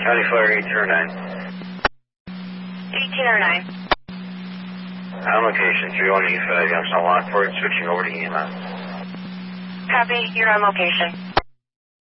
County Fire 1809. 1809. On location, 3185, Youngstown Lockport, switching over to EMS. Copy, you're on location.